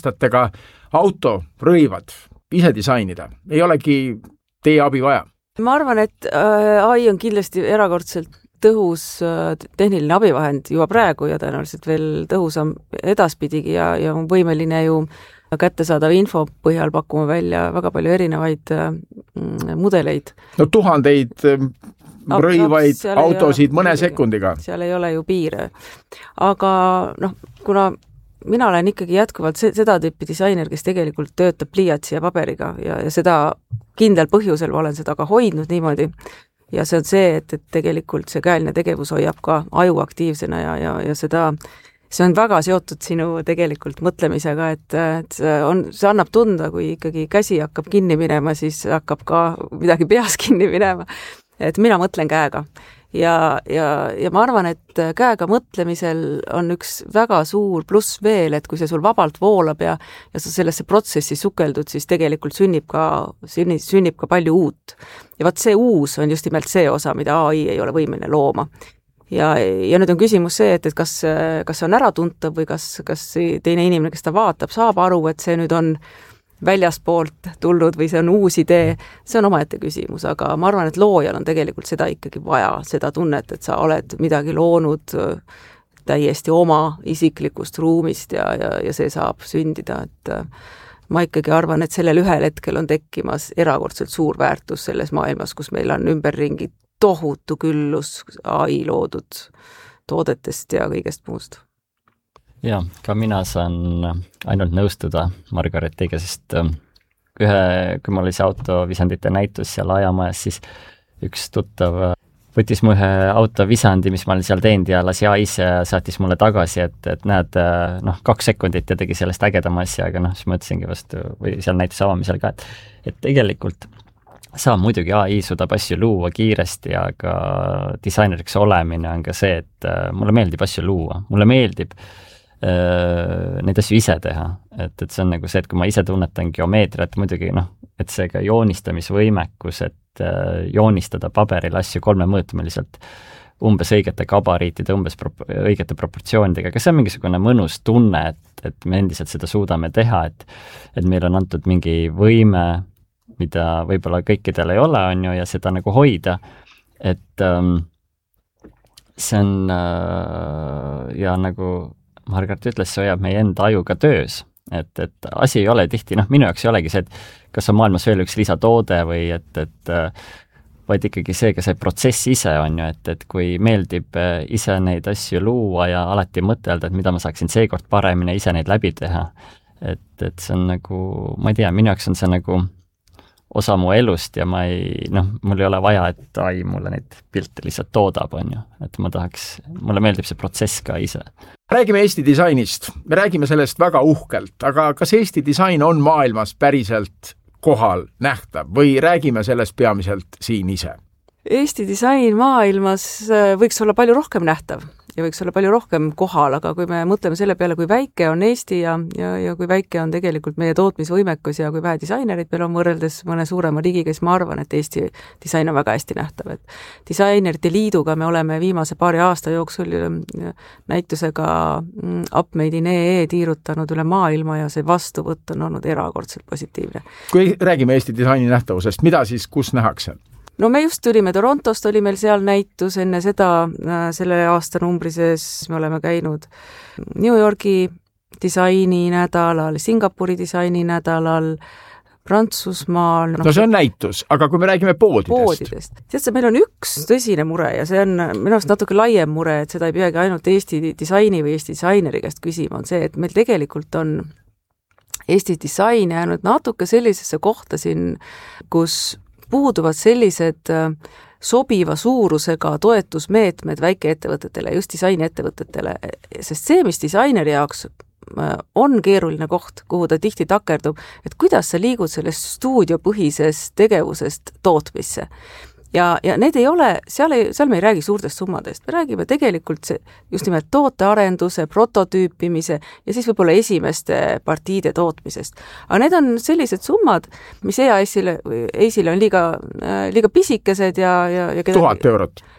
aastatega autorõivad ise disainida? Ei olegi teie abi vaja? Ma arvan, et AI on kindlasti erakordselt tõhus tehniline abivahend juba praegu ja tõenäoliselt veel tõhusam edaspidigi ja on võimeline ju kättesaadav info põhjal pakkuma välja väga palju erinevaid mudeleid. No tuhandeid rõivaid autosid mõne sekundiga. Seal ei ole ju piire. Aga kuna mina olen ikkagi jätkuvalt seda tüüpi disainer, kes tegelikult töötab pliiatsi ja paberiga ja seda kindel põhjusel ma olen seda ka hoidnud niimoodi. Ja see on see, et tegelikult see käeline tegevus hoiab ka aju aktiivsena ja see on väga seotud sinu tegelikult mõtlemisega, et see annab tunda, kui ikkagi käsi hakkab kinni minema, siis hakkab ka midagi peas kinni minema. Et mina mõtlen käega. Ja ma arvan, et käega mõtlemisel on üks väga suur pluss veel, et kui see sul vabalt voolab ja sa sellesse protsessi sukeldud, siis tegelikult sünnib ka palju uut. Ja vaat see uus on just nimelt see osa, mida AI ei ole võimeline looma. Ja nüüd on küsimus see, et kas see on äratuntav või kas teine inimene, kes ta vaatab, saab aru, et see nüüd on väljaspoolt tulnud või see on uus idee, see on omaette küsimus, aga ma arvan, et loojal on tegelikult seda ikkagi vaja, seda tunnet, et sa oled midagi loonud täiesti oma isiklikust ruumist ja see saab sündida, et ma ikkagi arvan, et sellel ühel hetkel on tekkimas erakordselt suur väärtus selles maailmas, kus meil on ümberringi tohutu küllus AI loodud toodetest ja kõigest muust. Ja, ka mina saan ainult nõustuda Margaretiga, sest kui mul oli see autovisandite näitus seal ajamajas, siis üks tuttav võttis mu ühe autovisandi, mis ma olin seal teinud ja lasi AI-sse ja saatis mulle tagasi, et näed, 2 sekundit ja tegi sellest ägedama asja, aga siis mõtlesingi vastu, või seal näitus avamisel ka, et tegelikult saab muidugi AI suudab asju luua kiiresti, aga disaineriks olemine on ka see, et mulle meeldib asju luua, mulle meeldib neid asju ise teha, et see on nagu see, et kui ma ise tunnetan geomeetriat, muidugi et see ka joonistamisvõimekus, et joonistada paberil asju 3-mõõtmeliselt umbes õigete gabariitide, umbes õigete proportsioonidega, aga see on mingisugune mõnus tunne, et me endiselt seda suudame teha, et meil on antud mingi võime, mida võib-olla kõikidel ei ole, on ju, ja seda nagu hoida, et see on ja nagu Margaret ütles, see hoiab meie enda ajuga töös, et asi ei ole tihti, minu jaoks ei olegi see, et kas on maailmas veel üks lisatoode või vaid ikkagi see, ka see protsess ise on ju, et kui meeldib ise neid asju luua ja alati mõtelda, et mida ma saaksin seekord paremini ise neid läbi teha, et see on nagu, ma ei tea, minu jaoks on see nagu osa mu elust ja mul ei ole vaja, et AI mulle neid pilte lihtsalt toodab, on ju, et mulle meeldib see protsess ka ise. Räägime Eesti disainist. Me räägime sellest väga uhkelt, aga kas Eesti disain on maailmas päriselt kohal nähtav või räägime sellest peamiselt siin ise? Eesti disain maailmas võiks olla palju rohkem nähtav ja võiks olla palju rohkem kohal, aga kui me mõtleme selle peale, kui väike on Eesti ja kui väike on tegelikult meie tootmisvõimekus ja kui vähe disainerid meil on võrreldes mõne suurema riigiga, siis ma arvan, et Eesti disain on väga hästi nähtav. Et disainerite liiduga me oleme viimase paari aasta jooksul näitusega Upmade.ee tiirutanud üle maailma ja see vastuvõtt on olnud erakordselt positiivne. Kui räägime Eesti disaini nähtavusest, mida siis kus nähakse? No me just tulime Torontost, oli meil seal näitus enne seda, selle aasta numbrises me oleme käinud New Yorgi disaininädalal, Singapuri disaininädalal, Prantsusmaal. No see on näitus, aga kui me räägime poodidest. Tead, meil on üks tõsine mure ja see on minu arust natuke laiem mure, et seda ei peagi ainult Eesti disaini või Eesti disaineri käest küsima, on see, et meil tegelikult on Eesti disain jäänud natuke sellisesse kohta siin, kus puuduvad sellised sobiva suurusega toetusmeetmed väikeettevõtetele, just disainiettevõtetele, sest see, mis disaineri jaoks on keeruline koht, kuhu ta tihti takerdub, et kuidas sa liigud sellest stuudiopõhisest tegevusest tootmisse. Ja need ei ole, seal me ei räägi suurtest summadest, me räägime tegelikult just nimelt tootearenduse, prototüüpimise ja siis võib-olla esimeste partiide tootmisest. Aga need on sellised summad, mis EAS-ile on liiga pisikesed ja 1000 eurot.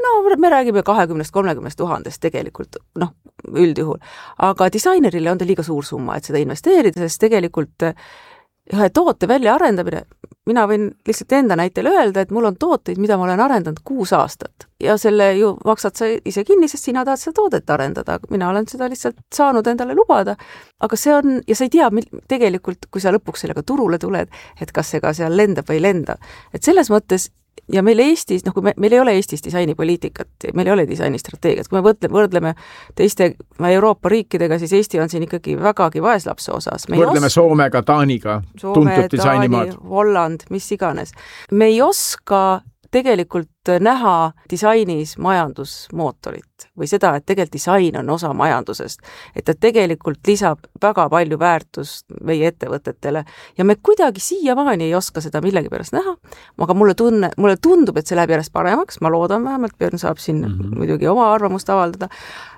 no me räägime 20-30 000 tegelikult, noh, üldjuhul. Aga disainerile on ta liiga suur summa, et seda investeerida, sest tegelikult ühe toote väljaarendamine, mina võin lihtsalt enda näitel öelda, et mul on tooteid, mida ma olen arendanud 6 aastat ja selle ju maksad sa ise kinni, sest sina tahad seda toodet arendada, mina olen seda lihtsalt saanud endale lubada, aga see on, ja sa ei tea tegelikult, kui sa lõpuks sellega turule tuled, et kas see ka seal lendab või ei lenda. Et selles mõttes ja meil Eestis, noh, kui meil ei ole Eestis disainipoliitikat, meil ei ole disainistrateegiat, kui me võrdleme teiste Euroopa riikidega, siis Eesti on siin ikkagi vägagi vaeslapse osas. Võrdleme Soomega, Taaniga, tuntud disainimaad. Holland, mis iganes. Me ei oska tegelikult näha disainis majandusmootorit või seda, et tegelikult disain on osa majandusest, et ta tegelikult lisab väga palju väärtust meie ettevõtetele ja me kuidagi siiamaani ei oska seda millegi pärast näha, aga mulle tundub, et see läheb järjest paremaks, ma loodan vähemalt, Björn saab siin muidugi oma arvamust avaldada,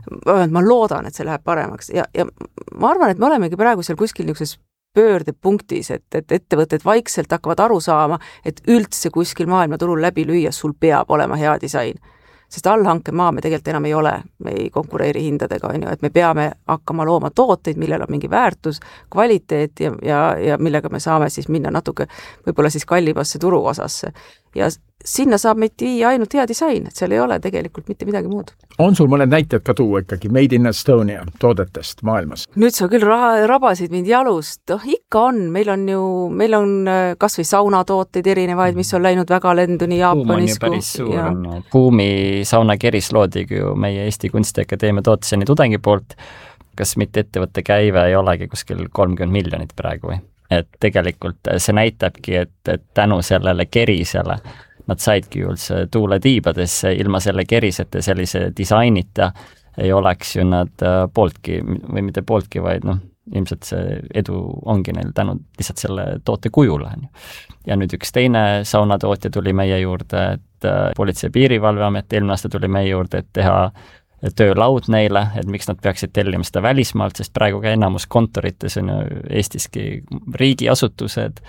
ma loodan, et see läheb paremaks ja ma arvan, et me olemegi praegu seal kuskil niisuguses pöördepunktis, et ettevõtted vaikselt hakkavad aru saama, et üldse kuskil maailmaturul läbi lüüa sul peab olema hea disain. Sest allhankemaa me tegelikult enam ei ole, me ei konkureeri hindadega, et me peame hakkama looma tooteid, millel on mingi väärtus, kvaliteet ja millega me saame siis minna natuke võib-olla siis kallimasse turuosasse. Ja sinna saab meid viia ainult hea disain, et seal ei ole tegelikult mitte midagi muud. On sul mõned näited ka tuua ikkagi Made in Estonia toodetest maailmas? Nüüd sa küll rabasid mind jalust, ikka on, meil on kas või saunatooteid erinevaid, mis on läinud väga lendu nii Jaapanis. Kuum on ju päris suur. Kuumi saunakeris loodigi ju meie Eesti Kunstiakadeemia tooteseni tudengi poolt, kas mitte ettevõtte käive ei olegi kuskil 30 miljonit praegu või? Et tegelikult see näitabki, et tänu sellele kerisele nad saidki üldse tuule tiibadesse, ilma selle kerisete sellise disainita ei oleks ju nad pooltki, või mitte pooltki, vaid ilmselt see edu ongi neil tänu lihtsalt selle toote kujule. Ja nüüd üks teine saunatootja tuli meie juurde, et Politsei- ja Piirivalveamet eelmine aasta tuli meie juurde, et teha töölaud neile, et miks nad peaksid tellima seda välismaalt, sest praegu ka enamus kontorites on ju Eestiski riigiasutused,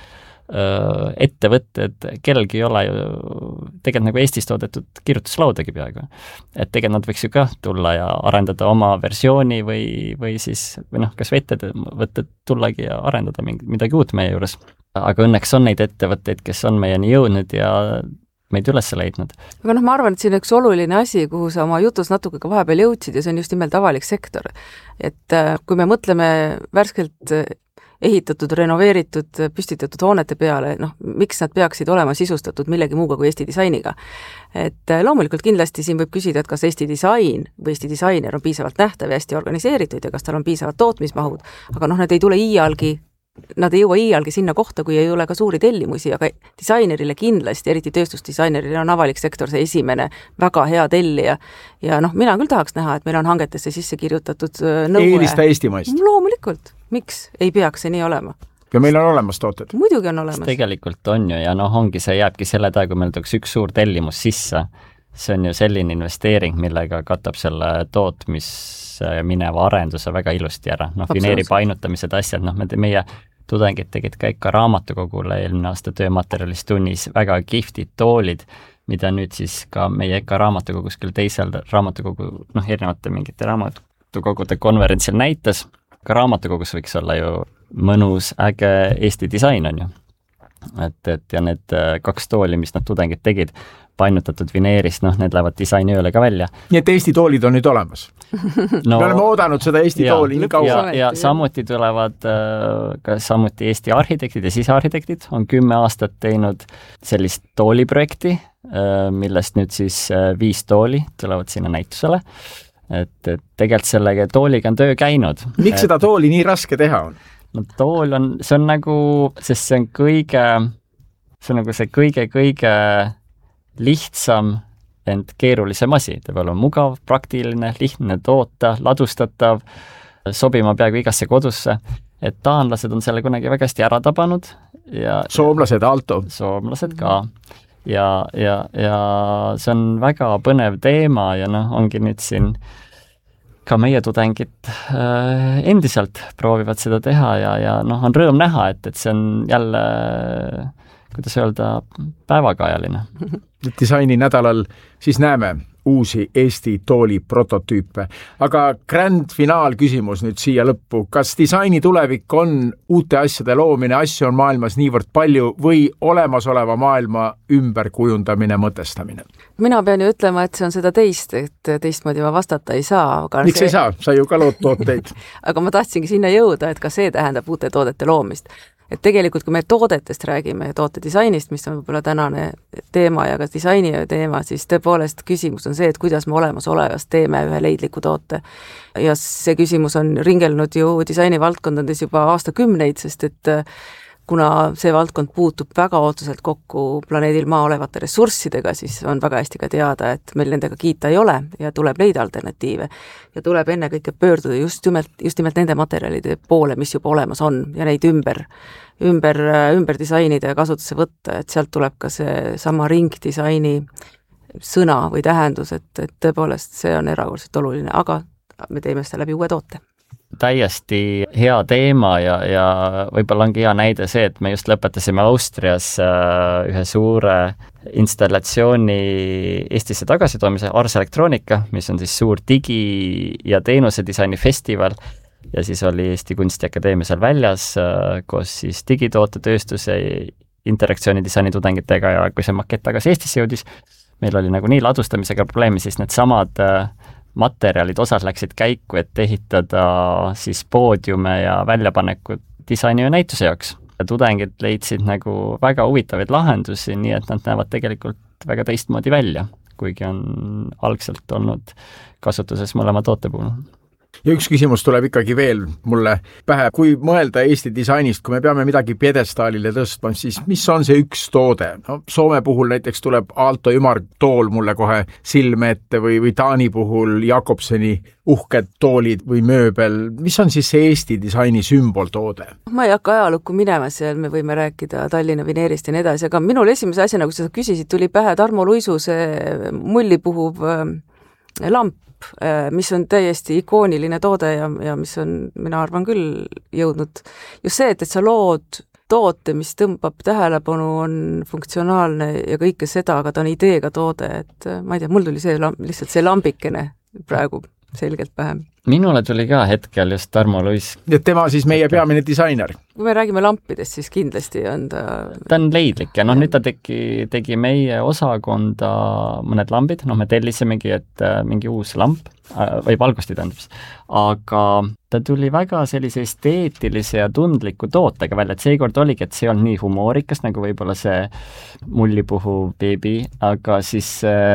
ettevõtted, kellelgi ei ole ju tegelikult nagu Eestis toodetud kirjutuslaudagi peaaegu. Et tegelikult nad võiks ju ka tulla ja arendada oma versiooni või kas võtta tullagi ja arendada midagi uut meie juures. Aga õnneks on neid ettevõtteid, kes on meieni jõudnud ja meid üles leidnud. Aga ma arvan, et siin üks oluline asi, kuhu sa oma jutus natuke ka vahepeal jõudsid ja see on just nimelt avalik sektor. Et kui me mõtleme värskelt ehitatud, renoveeritud, püstitatud hoonete peale, miks nad peaksid olema sisustatud millegi muuga kui Eesti disainiga. Et loomulikult kindlasti siin võib küsida, et kas Eesti disain või Eesti disainer on piisavalt nähtav ja hästi organiseeritud ja kas tal on piisavad tootmismahud, aga need ei tule nad ei jõua iialgi sinna kohta, kui ei ole ka suuri tellimusi, aga disainerile kindlasti, eriti tööstusdisainerile on avalik sektor see esimene väga hea tellija. Ja mina küll tahaks näha, et meil on hangetesse sisse kirjutatud nõue. Eelista eestimaist. Loomulikult. Miks ei peaks see nii olema? Ja meil on olemas tooted. Muidugi on olemas. Tegelikult on ju ja ongi see jääbki selle taga, kui meil tuleks üks suur tellimus sisse. See on ju selline investeering, millega katab selle tootmisse mineva arenduse väga ilusti ära. Vineeri painutamised asjad, meie tudengid tegid ka ikka raamatukogule eelmine aasta töömaterjalis tunnis väga kihvtid toolid, mida nüüd siis ka meie ikka raamatukogus küll teisel raamatukogu, erinevate mingite raamatukogude konverentsil näitas. Ka raamatukogus võiks olla ju mõnus, äge Eesti disain on ju. Ja need 2 tooli, mis nad tudengid tegid, painutatud vineerist, need lähevad disainiööle ka välja. Nii et Eesti toolid on nüüd olemas. Me oleme oodanud seda Eesti tooli nii kaua. Ja samuti tulevad ka samuti Eesti arhitektid ja sisearhitektid on 10 aastat teinud sellist tooliprojekti, millest nüüd siis 5 tooli tulevad sinna näitusele. Et tegelikult sellega tooliga on töö käinud. Miks seda tooli nii raske teha on? Tool on, see on nagu, sest see on kõige lihtsam, ent keerulisem asi. Ta peab olema mugav, praktiline, lihtne toota, ladustatav, sobima peaaegu igasse kodusse. Et taanlased on selle kunagi väga hästi ära tabanud. Ja soomlased, Aalto. Soomlased ka. Ja see on väga põnev teema ja ongi nüüd siin ka meie tudengid endiselt proovivad seda teha ja on rõõm näha, et see on jälle, kuidas öelda, päevakajaline. Disaini nädalal siis näeme uusi Eesti tooli prototüüpe. Aga grand finaalküsimus nüüd siia lõppu. Kas disaini tulevik on uute asjade loomine, asju on maailmas niivõrd palju või olemasoleva maailma ümberkujundamine, mõtestamine? Mina pean ju ütlema, et see on seda teist, et teistmoodi ma vastata ei saa. Miks ei saa? Sa ju ka lood tooteid. Aga ma tahtsingi sinna jõuda, et ka see tähendab uute toodete loomist. Et tegelikult, kui me toodetest räägime ja tootedisainist, mis on võib-olla tänane teema ja ka disaini teema, siis tõepoolest küsimus on see, et kuidas me olemasolevast teeme ühe leidliku toote. Ja see küsimus on ringelnud ju disaini valdkondades juba aastakümneid, sest et kuna see valdkond puutub väga otseselt kokku planeedil maa olevate ressurssidega, siis on väga hästi ka teada, et meil nendega kiita ei ole ja tuleb leida alternatiive. Ja tuleb enne kõike pöörduda just nimelt nende materjalide poole, mis juba olemas on ja neid ümber disainida ja kasutusse võtta, et sealt tuleb ka see sama ringdisaini sõna või tähendus, et tõepoolest see on erakordselt oluline, aga me teeme seda läbi uue toote. Täiesti hea teema ja võib-olla ongi hea näide see, et me just lõpetasime Austrias ühe suure installatsiooni Eestisse tagasitoomise Ars Electronica, mis on siis suur digi- ja teenusedisaini festival ja siis oli Eesti Kunstiakadeemia seal väljas koos siis digitootetööstuse interaktsioonidisaini tudengitega ja kui see makett tagasi Eestisse jõudis, meil oli nagu nii ladustamisega probleemi, siis need samad materjalid, osad läksid käiku, et ehitada siis poodiume ja väljapanekud disaini ja näituse jaoks. Tudengid leidsid nagu väga huvitavaid lahendusi, nii et nad näevad tegelikult väga teistmoodi välja, kuigi on algselt olnud kasutuses mõlema toote puhul. Ja üks küsimus tuleb ikkagi veel mulle pähe. Kui mõelda Eesti disainist, kui me peame midagi pjedestaalile tõstma, siis mis on see üks toode? No, Soome puhul näiteks tuleb Aalto ümartool mulle kohe silme ette või Taani puhul Jakobseni uhked toolid või mööbel. Mis on siis see Eesti disaini sümboltoode? Ma ei hakka ajalukku minema seal, me võime rääkida Tallinna Vineerist ja nii edasi, aga minul esimese asja, nagu sa küsisid, tuli pähe Tarmo Luisu see mulli puhuv lamp, mis on täiesti ikooniline toode ja mis on, mina arvan küll, jõudnud just see, et sa lood toote, mis tõmbab tähelepanu, on funktsionaalne ja kõike seda, aga ta on ideega toode, et ma ei tea, mul tuli see lihtsalt see lambikene praegu selgelt pähe. Minule tuli ka hetkel just Tarmo Luis. Ja tema siis meie peamine disainer. Kui me räägime lampidest, siis kindlasti on ta... Ta on leidlik ja nüüd ta tegi meie osakonda mõned lambid, me tellisemegi, et mingi uus lamp, või valgusti tähendab. Aga ta tuli väga sellise esteetilise ja tundliku tootega välja, et seekord oligi, et see on nii humoorikas, nagu võib-olla see mullipuhu beebi, aga siis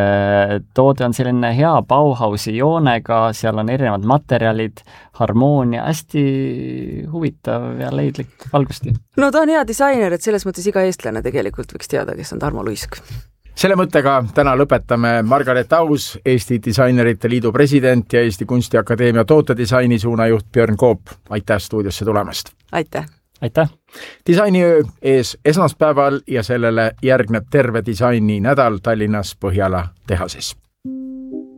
toode on selline hea Bauhausi joonega, seal on erinevad materjalid, harmoonia, hästi huvitav ja leidlik valgusti. No ta on hea disainer, et selles mõttes iga eestlane tegelikult võiks teada, kes on Tarmo Luisk. Selle mõttega täna lõpetame. Margaret Aus, Eesti Disainerite Liidu president ja Eesti Kunstiakadeemia tootedisaini suunajuht Björn Koop. Aitäh stuudiosse tulemast! Aitäh! Aitäh! Disainiöö ees esmaspäeval ja sellele järgneb terve disaini nädal Tallinnas Põhjala tehases.